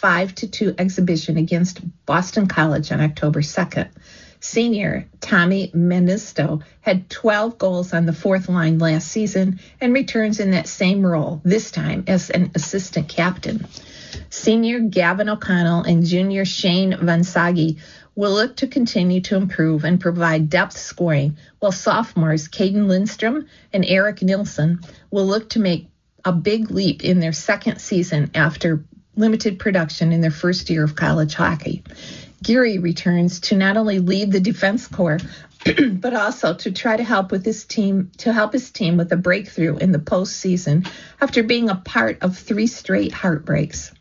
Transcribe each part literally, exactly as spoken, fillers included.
five to two exhibition against Boston College on October second. Senior Tommy Menisto had twelve goals on the fourth line last season and returns in that same role, this time as an assistant captain. Senior Gavin O'Connell and junior Shane Vansagi will look to continue to improve and provide depth scoring, while sophomores Caden Lindstrom and Eric Nilsson will look to make a big leap in their second season after limited production in their first year of college hockey. Geary returns to not only lead the defense corps, but also to try to help with his team to help his team with a breakthrough in the postseason after being a part of three straight heartbreaks.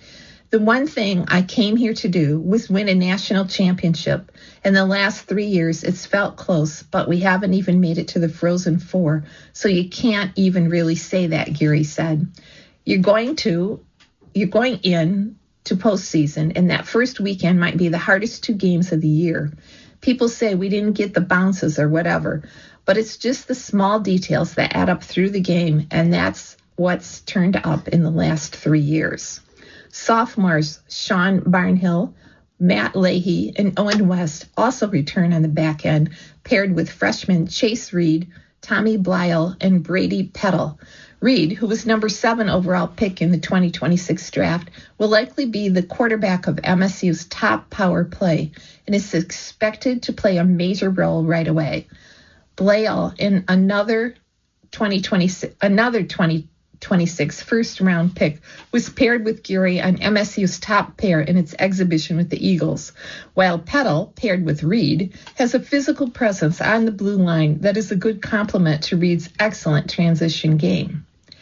The one thing I came here to do was win a national championship. In the last three years, it's felt close, but we haven't even made it to the Frozen Four, so you can't even really say that, Geary said. You're going to, you're going in to postseason, and that first weekend might be the hardest two games of the year. People say we didn't get the bounces or whatever, but it's just the small details that add up through the game, and that's what's turned up in the last three years. Sophomores Sean Barnhill, Matt Leahy, and Owen West also return on the back end, paired with freshmen Chase Reed, Tommy Blyle, and Brady Petal. Reed, who was number seven overall pick in the twenty twenty-six draft, will likely be the quarterback of M S U's top power play and is expected to play a major role right away. Blyle, in another twenty twenty-six, another twenty twenty-six first-round pick, was paired with Geary on M S U's top pair in its exhibition with the Eagles, while Petal, paired with Reed, has a physical presence on the blue line that is a good complement to Reed's excellent transition game.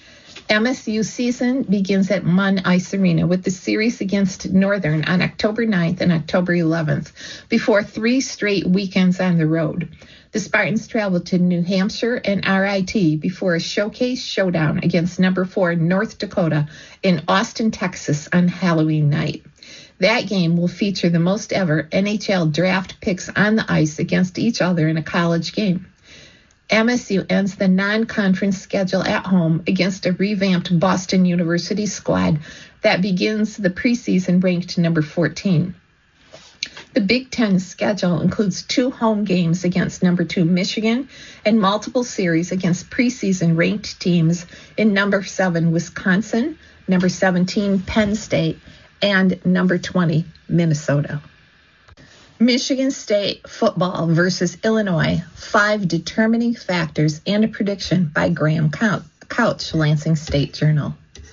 M S U season begins at Munn Ice Arena with the series against Northern on October ninth and October eleventh, before three straight weekends on the road. The Spartans travel to New Hampshire and R I T before a showcase showdown against number four North Dakota in Austin, Texas on Halloween night. That game will feature the most ever N H L draft picks on the ice against each other in a college game. M S U ends the non-conference schedule at home against a revamped Boston University squad that begins the preseason ranked number fourteen. The Big Ten schedule includes two home games against number two Michigan and multiple series against preseason ranked teams in number seven Wisconsin, number seventeen Penn State, and number twenty Minnesota. Michigan State football versus Illinois, five determining factors and a prediction by Graham Couch, Lansing State Journal.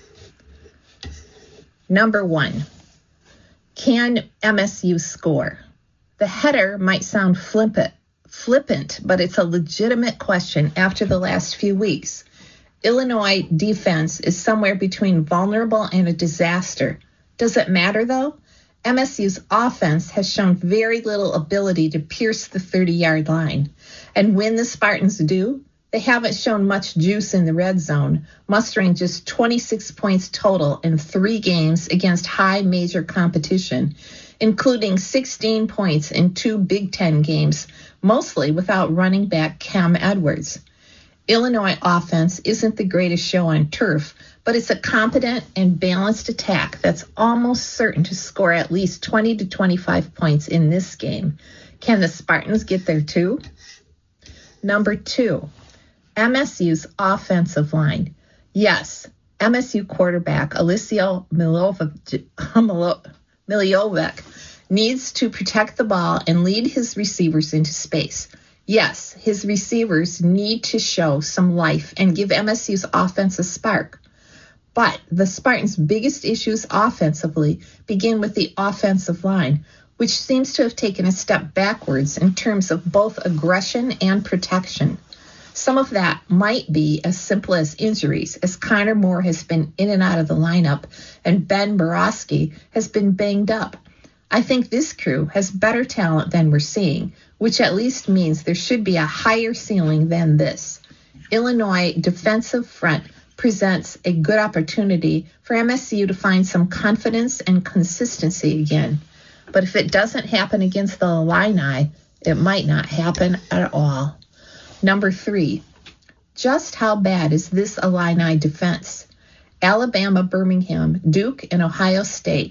Number one, can M S U score? The header might sound flippant, flippant, but it's a legitimate question after the last few weeks. Illinois defense is somewhere between vulnerable and a disaster. Does it matter, though? M S U's offense has shown very little ability to pierce the thirty-yard line. And when the Spartans do, they haven't shown much juice in the red zone, mustering just twenty-six points total in three games against high major competition, including sixteen points in two Big Ten games, mostly without running back Cam Edwards. Illinois offense isn't the greatest show on turf, but it's a competent and balanced attack that's almost certain to score at least twenty to twenty-five points in this game. Can the Spartans get there too? Number two, M S U's offensive line. Yes, M S U quarterback Alisio Miljovic needs to protect the ball and lead his receivers into space. Yes, his receivers need to show some life and give M S U's offense a spark. But the Spartans' biggest issues offensively begin with the offensive line, which seems to have taken a step backwards in terms of both aggression and protection. Some of that might be as simple as injuries, as Connor Moore has been in and out of the lineup and Ben Borowski has been banged up. I think this crew has better talent than we're seeing, which at least means there should be a higher ceiling than this. Illinois defensive front presents a good opportunity for M S U to find some confidence and consistency again. But if it doesn't happen against the Illini, it might not happen at all. Number three, just how bad is this Illini defense? Alabama, Birmingham, Duke, and Ohio State